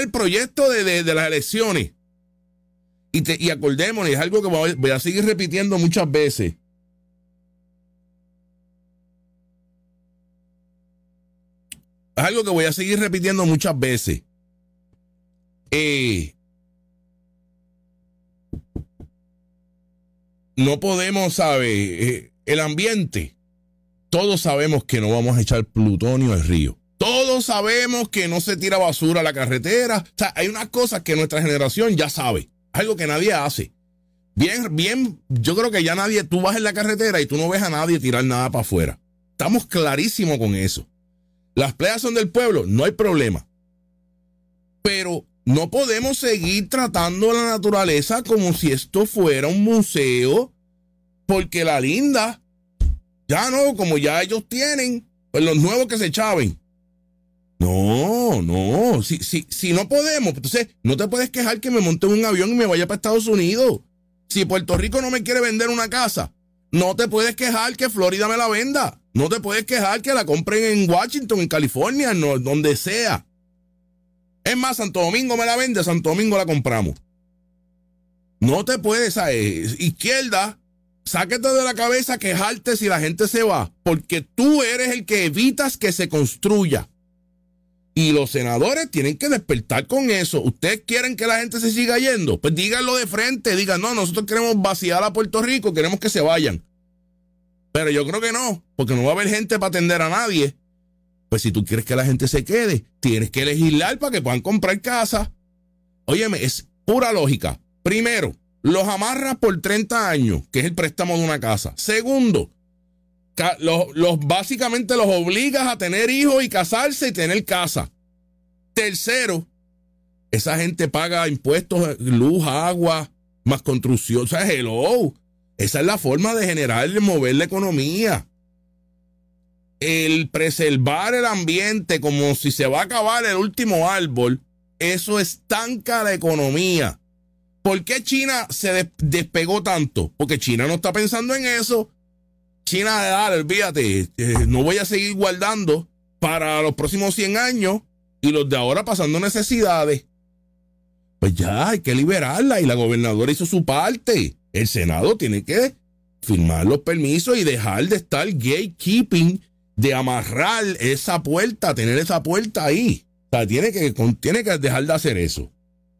el proyecto de las elecciones. Y acordémonos, es algo que voy a seguir repitiendo muchas veces. Es algo que voy a seguir repitiendo muchas veces. No podemos, ¿sabe? El ambiente. Todos sabemos que no vamos a echar plutonio al río. Todos sabemos que no se tira basura a la carretera. O sea, hay unas cosas que nuestra generación ya sabe. Algo que nadie hace. Bien, yo creo que ya nadie, tú vas en la carretera y tú no ves a nadie tirar nada para afuera. Estamos clarísimos con eso. Las playas son del pueblo, no hay problema. Pero no podemos seguir tratando a la naturaleza como si esto fuera un museo, porque la linda, ya no, como ya ellos tienen, pues los nuevos que se chaven. No, si no podemos, entonces no te puedes quejar que me monte en un avión y me vaya para Estados Unidos. Si Puerto Rico no me quiere vender una casa, no te puedes quejar que Florida me la venda. No te puedes quejar que la compren en Washington, en California, no, donde sea. Es más, Santo Domingo me la vende, Santo Domingo la compramos. No te puedes, izquierda, sáquete de la cabeza quejarte si la gente se va, porque tú eres el que evitas que se construya. Y los senadores tienen que despertar con eso. ¿Ustedes quieren que la gente se siga yendo? Pues díganlo de frente, digan, no, nosotros queremos vaciar a Puerto Rico, queremos que se vayan. Pero yo creo que no, porque no va a haber gente para atender a nadie. Pues si tú quieres que la gente se quede, tienes que legislar para que puedan comprar casa. Óyeme, es pura lógica. Primero, los amarras por 30 años, que es el préstamo de una casa. Segundo, básicamente los obligas a tener hijos y casarse y tener casa. Tercero, esa gente paga impuestos, luz, agua, más construcción. O sea, hello. Esa es la forma de generar y mover la economía. El preservar el ambiente como si se va a acabar el último árbol, eso estanca la economía. ¿Por qué China se despegó tanto? Porque China no está pensando en eso. China, dale, olvídate, no voy a seguir guardando para los próximos 100 años y los de ahora pasando necesidades. Pues ya hay que liberarla y la gobernadora hizo su parte. El Senado tiene que firmar los permisos y dejar de estar gatekeeping, de amarrar esa puerta, tener esa puerta ahí. O sea, tiene que dejar de hacer eso.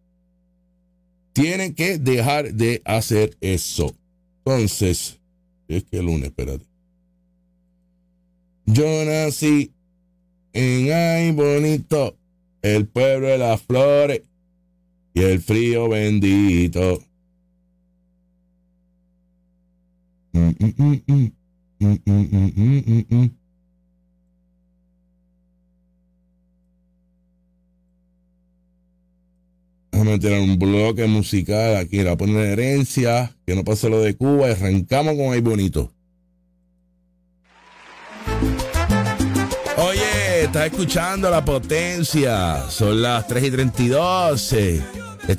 Tiene que dejar de hacer eso. Entonces, es que el lunes, espérate. Yo nací en Ay Bonito, el pueblo de las flores y el frío bendito. Déjame tirar un bloque musical aquí, la poner herencia, que no pase lo de Cuba, y arrancamos con Ay Bonito. Oye, estás escuchando La Potencia, son las 3:32.